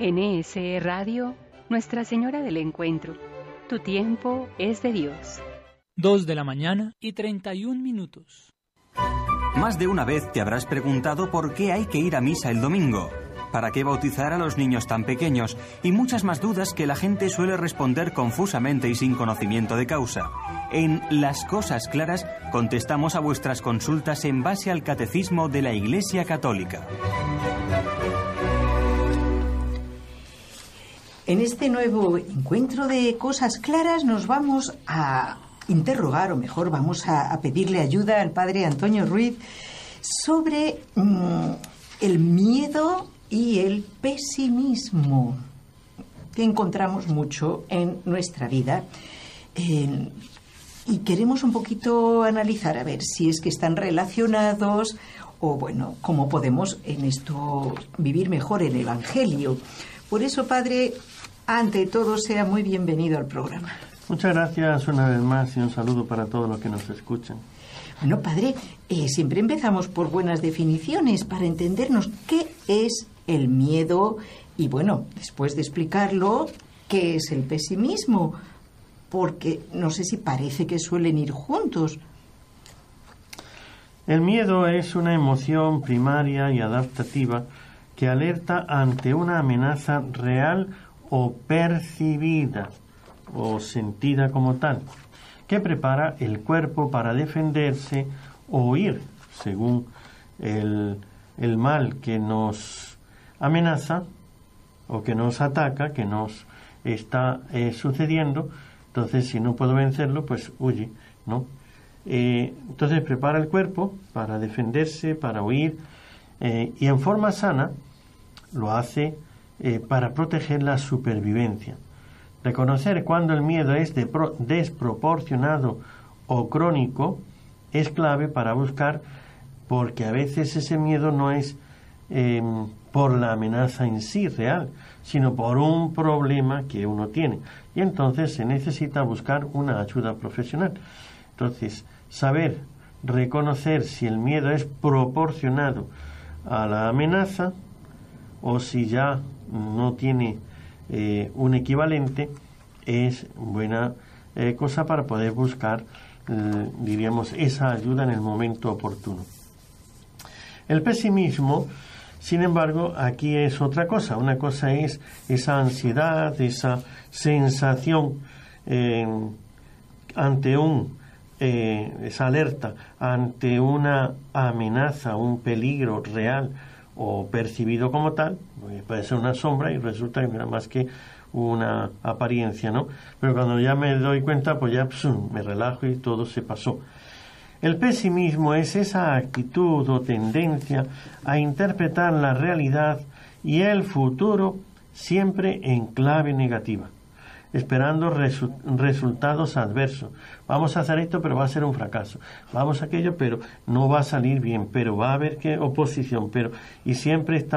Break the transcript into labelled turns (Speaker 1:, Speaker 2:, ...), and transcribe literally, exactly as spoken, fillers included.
Speaker 1: N S E Radio, Nuestra Señora del Encuentro. Tu tiempo es de Dios.
Speaker 2: Dos de la mañana y treinta y un minutos.
Speaker 3: Más de una vez te habrás preguntado por qué hay que ir a misa el domingo. ¿Para qué bautizar a los niños tan pequeños? Y muchas más dudas que la gente suele responder confusamente y sin conocimiento de causa. En Las Cosas Claras contestamos a vuestras consultas en base al Catecismo de la Iglesia Católica.
Speaker 4: En este nuevo encuentro de Cosas Claras nos vamos a interrogar, o mejor vamos a, a pedirle ayuda al padre Antonio Ruiz sobre mmm, el miedo y el pesimismo que encontramos mucho en nuestra vida. Eh, y queremos un poquito analizar a ver si es que están relacionados o, bueno, cómo podemos en esto vivir mejor el Evangelio. Por eso, padre, ante todo, sea muy bienvenido al programa.
Speaker 5: Muchas gracias una vez más y un saludo para todos los que nos escuchan.
Speaker 4: Bueno, padre, eh, siempre empezamos por buenas definiciones para entendernos qué es el miedo y, bueno, después de explicarlo, qué es el pesimismo, porque no sé si parece que suelen ir juntos.
Speaker 5: El miedo es una emoción primaria y adaptativa que alerta ante una amenaza real o percibida o sentida como tal, que prepara el cuerpo para defenderse o huir según el, el mal que nos amenaza o que nos ataca, que nos está eh, sucediendo. Entonces, si no puedo vencerlo, pues huye, ¿no? Eh, entonces prepara el cuerpo para defenderse, para huir, eh, y en forma sana lo hace eh, para proteger la supervivencia. Reconocer cuando el miedo es de pro- desproporcionado o crónico es clave para buscar, porque a veces ese miedo no es eh, por la amenaza en sí real, sino por un problema que uno tiene. Y entonces se necesita buscar una ayuda profesional. Entonces, saber reconocer si el miedo es proporcionado a la amenaza o si ya no tiene eh, un equivalente es buena eh, cosa para poder buscar, eh, diríamos, esa ayuda en el momento oportuno. El pesimismo, sin embargo, aquí es otra cosa. Una cosa es esa ansiedad, esa sensación eh, ante un eh, esa alerta ante una amenaza, un peligro real o percibido como tal. Puede ser una sombra y resulta que no era más que una apariencia, ¿no? Pero cuando ya me doy cuenta, pues ya psum, me relajo y todo se pasó. El pesimismo es esa actitud o tendencia a interpretar la realidad y el futuro siempre en clave negativa, esperando resu- resultados adversos. Vamos a hacer esto, pero va a ser un fracaso. Vamos a aquello, pero no va a salir bien, pero va a haber que oposición, pero y siempre está